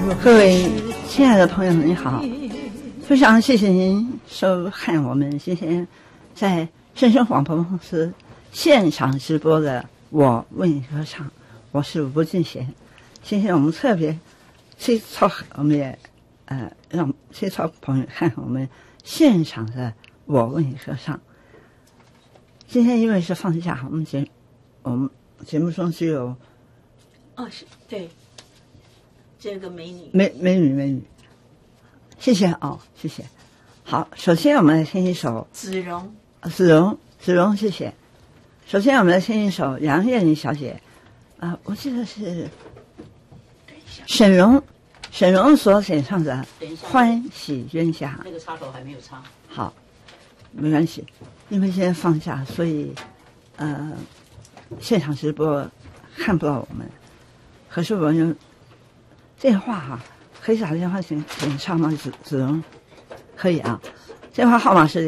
各位亲爱的朋友们，你好！非常谢谢您收看我们今天在深深广播公司现场直播的《我为你歌唱》，我是吴俊贤。今天我们特别催促我们也让催促朋友看看我们现场的《我为你歌唱》。今天因为是放假，我们节目中只有是对。这个美女， 美女，谢谢哦，谢谢。好，首先我们来听一首子荣，谢谢。首先我们来听一首杨燕妮小姐，我记得是沈荣所演唱的《欢喜冤家》。 那个插头还没有插。 好，没关系，因为现在放假，所以现场直播看不到我们，可是我们电话哈，可以打电话请唱吗？子荣，可以啊。电话号码是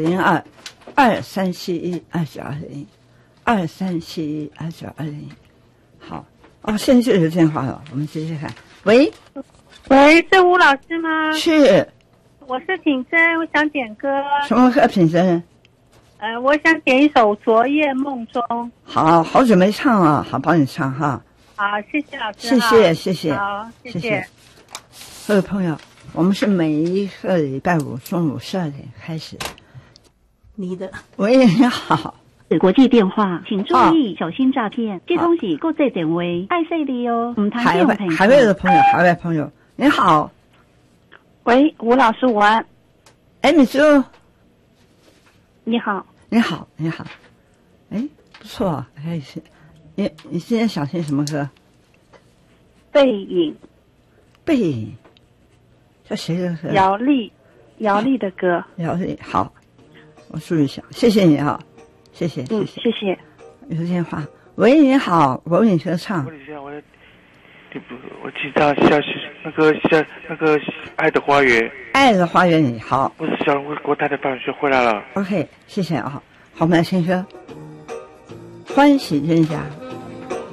02-2371-2920，2371-2920。好，现在就有电话了，我们接看。喂， 是吴老师吗？ 是， 我是品珍，我想点歌。 什么歌？品珍？ 我想点一首《昨夜梦中》。 好久没唱了，好，帮你唱哈。 好，谢谢老师。 谢谢。 好，谢谢。 各位朋友，我们是每一个礼拜五中午12点开始。喂，你好。 国际电话，请注意，小心诈骗。这通是国际电话，爱惜你哦。 海外的朋友，你好。 喂，吴老师，午安。 米珠。 你好。 不错，可以是。你今天想听什么歌？ 背影， 这谁的歌？ 姚丽的歌。 姚丽，好，我注意一下，谢谢你啊，谢谢。 谢谢。 有电话，喂，你好，我为你歌唱。 我记得那个爱的花园。 爱的花园，你好。 我是小龙国泰的办学回来了。 OK， 谢谢啊，好，我们来听歌。欢喜冤家。